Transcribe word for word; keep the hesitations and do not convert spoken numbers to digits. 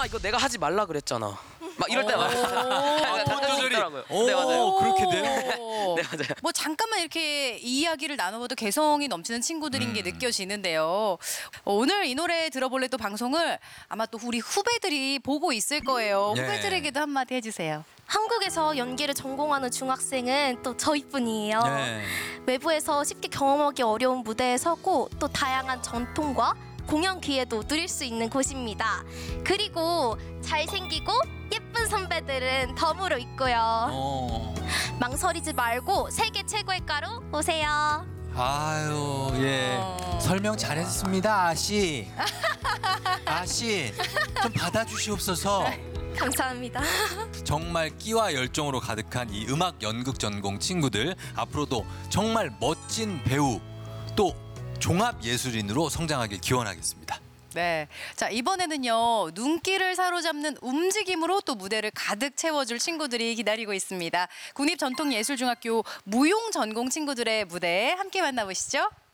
이거 내가 하지 말라 그랬잖아. 막 이럴 때가 많아요. 톤 조절이. 오, 네, 맞아요. 그렇게 돼? 네, 맞아요. 뭐 잠깐만 이렇게 이 이야기를 나눠봐도 개성이 넘치는 친구들인 음. 게 느껴지는데요. 어, 오늘 이 노래 들어볼래 또 방송을 아마 또 우리 후배들이 보고 있을 거예요. 예. 후배들에게도 한마디 해주세요. 한국에서 연기를 전공하는 중학생은 또 저희뿐이에요. 네. 외부에서 쉽게 경험하기 어려운 무대에 서고 또 다양한 전통과 공연 기회도 누릴 수 있는 곳입니다. 그리고 잘생기고 예쁜 선배들은 덤으로 있고요. 어. 망설이지 말고 세계 최고의 가루 오세요. 아유, 예. 어. 설명 잘했습니다, 아씨. 아씨, 좀 받아주시옵소서. 감사합니다. 정말 끼와 열정으로 가득한 이 음악 연극 전공 친구들, 앞으로도 정말 멋진 배우 또 종합 예술인으로 성장하길 기원하겠습니다. 네. 자, 이번에는요, 눈길을 사로잡는 움직임으로 또 무대를 가득 채워줄 친구들이 기다리고 있습니다. 국립전통예술중학교 무용 전공 친구들의 무대 함께 만나보시죠.